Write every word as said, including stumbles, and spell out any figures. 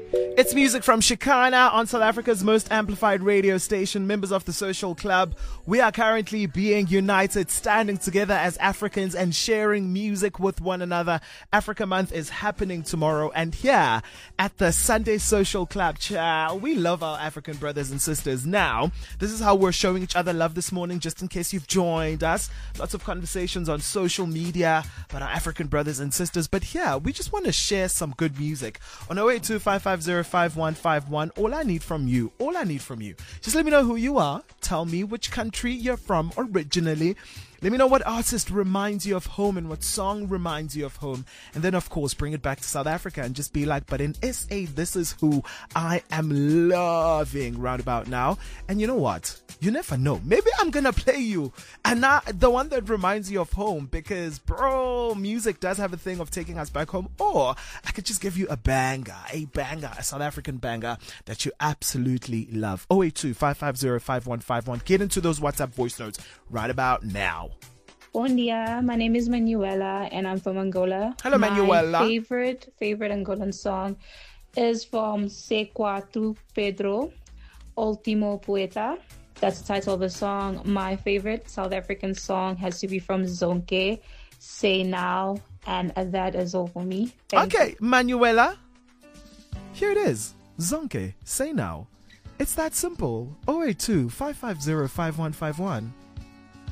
It's music from Shikana on South Africa's most amplified radio station. Members of the Social Club, we are currently being united, standing together as Africans and sharing music with one another. Africa Month is happening tomorrow, and here at the Sunday Social Club, cha, we love our African brothers and sisters. Now, this is how we're showing each other love this morning, just in case you've joined us. Lots of conversations on social media about our African brothers and sisters, but here, we just want to share some good music. On zero eight two five five zero five one five one, all I need from you, all I need from you, just let me know who you are. Tell me which country you're from originally. Let me know what artist reminds you of home and what song reminds you of home. And then, of course, bring it back to South Africa and just be like, but in S A, this is who I am loving right about now. And you know what? You never know. Maybe I'm going to play you and not the one that reminds you of home, because, bro, music does have a thing of taking us back home. Or I could just give you a banger, a banger, a South African banger that you absolutely love. zero eight two five five zero five one five one. Get into those WhatsApp voice notes right about now. Bon dia, my name is Manuela and I'm from Angola. Hello, my Manuela. My favorite, favorite Angolan song is from C quatro Pedro, Ultimo Poeta. That's the title of the song. My favorite South African song has to be from Zonke, Say Now, and that is all for me. Thank okay, you. Manuela. Here it is. Zonke, Say Now. It's that simple. zero eight two five five zero five one five one.